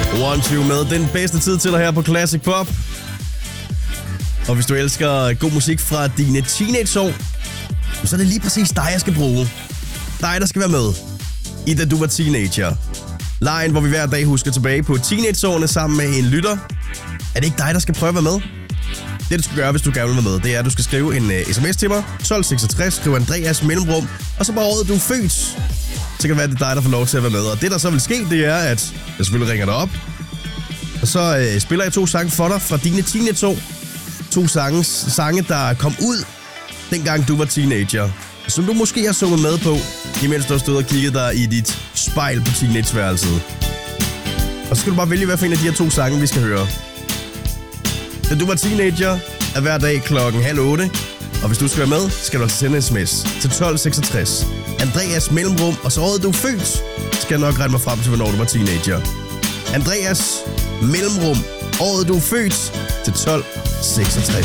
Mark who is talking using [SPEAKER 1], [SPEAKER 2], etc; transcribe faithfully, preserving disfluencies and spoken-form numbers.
[SPEAKER 1] One Two med den bedste tid til dig her på Classic Pop. Og hvis du elsker god musik fra dine teenageår, så er det lige præcis dig, jeg skal bruge. Dig, der skal være med i da du var teenager. Lejen, hvor vi hver dag husker tilbage på teenageårene sammen med en lytter. Er det ikke dig, der skal prøve at være med? Det, du skal gøre, hvis du gerne vil være med, det er, at du skal skrive en uh, sms til mig. tolv seksogtres, skriv Andreas mellemrum, og så bare året, du er født. Så kan det være, at det er dig, der får lov til at være med. Og det, der så vil ske, det er, at jeg selvfølgelig ringer dig op. Og så uh, spiller jeg to sange for dig fra dine teenageår. To sange, sange, der kom ud, dengang du var teenager. Som du måske har sunget med på, imens du har stået og kigget dig i dit spejl på teenageværelset. Og så skal du bare vælge, hvad for en af de her to sange, vi skal høre. Da du var teenager, er hver dag klokken halv otte. Og hvis du skal være med, skal du altså sende en sms til tolv seksogtres. Andreas mellemrum, og så året du er født, skal jeg nok regne mig frem til, hvornår du var teenager. Andreas mellemrum, året du er født, til tolv seksogtres.